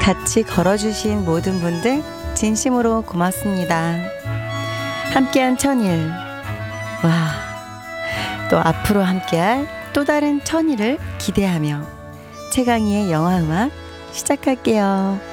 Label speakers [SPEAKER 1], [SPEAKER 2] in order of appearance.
[SPEAKER 1] 같이 걸어주신 모든 분들 진심으로 고맙습니다. 함께한 천일. 와, 또 앞으로 함께할 또 다른 천일을 기대하며 최강희의 영화음악 시작할게요.